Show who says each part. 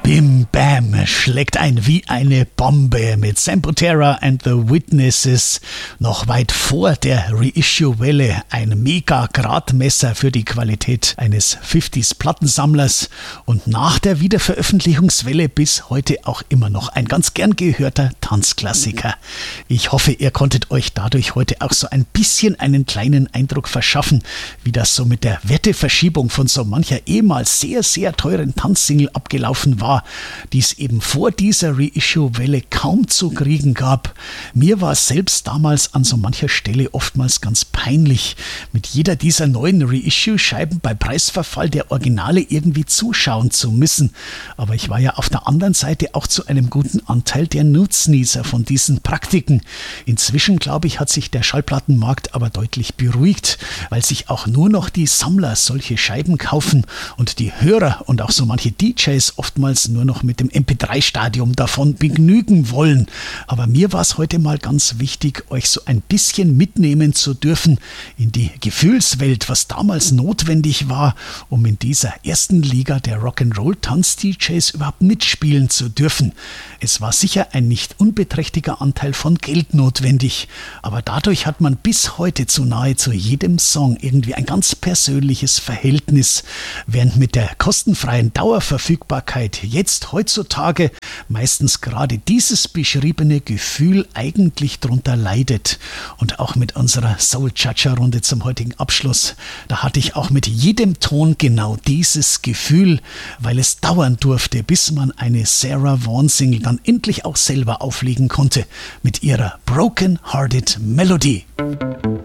Speaker 1: Bim Bam schlägt ein wie eine Bombe mit Sempotera and the Witnesses. Noch weit vor der Reissue-Welle ein Mega-Gradmesser für die Qualität eines 50s-Plattensammlers und nach der Wiederveröffentlichungswelle bis heute auch immer noch ein ganz gern gehörter Tanzklassiker. Ich hoffe, ihr konntet euch dadurch heute auch so ein bisschen einen kleinen Eindruck verschaffen, wie das so mit der Werteverschiebung von so mancher ehemals sehr, sehr teuren Tanzsingle abgelaufen war, die es eben vor dieser Reissue-Welle kaum zu kriegen gab. Mir war es selbst damals an so mancher Stelle oftmals ganz peinlich, mit jeder dieser neuen Reissue-Scheiben bei Preisverfall der Originale irgendwie zuschauen zu müssen. Aber ich war ja auf der anderen Seite auch zu einem guten Anteil der Nutznießer von diesen Praktiken. Inzwischen, glaube ich, hat sich der Schallplattenmarkt aber deutlich beruhigt, weil sich auch nur noch die Sammler solche Scheiben kaufen und die Hörer und auch so manche DJs oftmals nur noch mit dem MP3-Stadium davon begnügen wollen. Aber mir war es heute mal ganz wichtig, euch so ein bisschen mitnehmen zu dürfen in die Gefühlswelt, was damals notwendig war, um in dieser ersten Liga der Rock'n'Roll-Tanz-DJs überhaupt mitspielen zu dürfen. Es war sicher ein nicht unbeträchtlicher Anteil von Geld notwendig, aber dadurch hat man bis heute zu nahezu jedem Song irgendwie ein ganz persönliches Verhältnis, während mit der kostenfreien Dauerverfügbarkeit jetzt heutzutage meistens gerade dieses beschriebene Gefühl eigentlich drunter leidet. Und auch mit unserer Soul-Chacha-Runde zum heutigen Abschluss, da hatte ich auch mit jedem Ton genau dieses Gefühl, weil es dauern durfte, bis man eine Sarah Vaughan-Single dann endlich auch selber auflegen konnte mit ihrer Broken Hearted Melody.